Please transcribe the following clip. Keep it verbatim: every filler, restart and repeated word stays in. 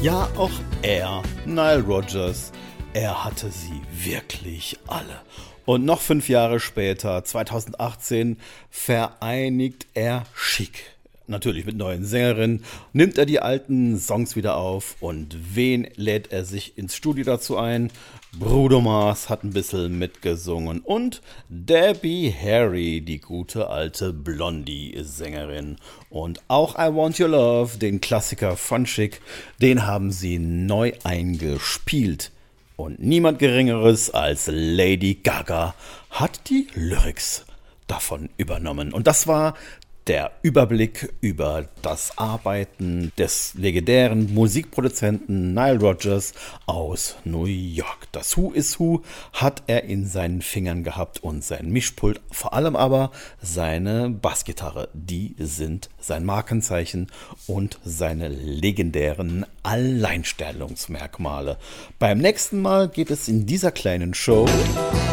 Ja, auch er, Nile Rodgers, er hatte sie wirklich alle. Und noch fünf Jahre später, zweitausendachtzehn, vereinigt er Chic. Natürlich mit neuen Sängerinnen, nimmt er die alten Songs wieder auf und wen lädt er sich ins Studio dazu ein? Bruno Mars hat ein bisschen mitgesungen und Debbie Harry, die gute alte Blondie-Sängerin. Und auch I Want Your Love, den Klassiker von Chic, den haben sie neu eingespielt. Und niemand Geringeres als Lady Gaga hat die Lyrics davon übernommen. Und das war der Überblick über das Arbeiten des legendären Musikproduzenten Nile Rodgers aus New York. Das Who is Who hat er in seinen Fingern gehabt und sein Mischpult, vor allem aber seine Bassgitarre. Die sind sein Markenzeichen und seine legendären Alleinstellungsmerkmale. Beim nächsten Mal geht es in dieser kleinen Show